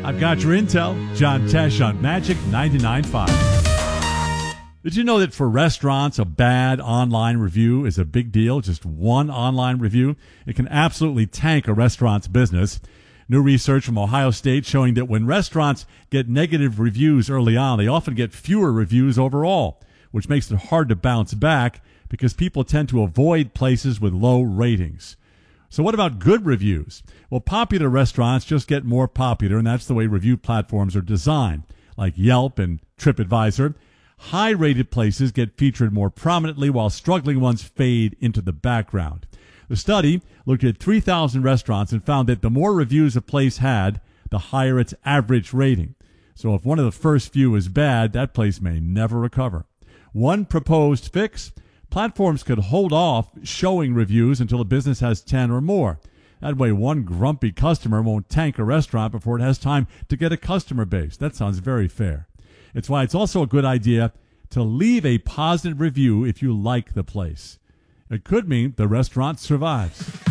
I've got your intel. John Tesh on Magic 99.5. Did you know that for restaurants, a bad online review is a big deal? Just one online review, it can absolutely tank a restaurant's business. New research from Ohio State showing that when restaurants get negative reviews early on, they often get fewer reviews overall, which makes it hard to bounce back because people tend to avoid places with low ratings. So what about good reviews? Well, popular restaurants just get more popular, and that's the way review platforms are designed, like Yelp and TripAdvisor. High-rated places get featured more prominently, while struggling ones fade into the background. The study looked at 3,000 restaurants and found that the more reviews a place had, the higher its average rating. So if one of the first few is bad, that place may never recover. One proposed fix: platforms could hold off showing reviews until a business has 10 or more. That way, one grumpy customer won't tank a restaurant before it has time to get a customer base. That sounds very fair. It's why it's also a good idea to leave a positive review if you like the place. It could mean the restaurant survives.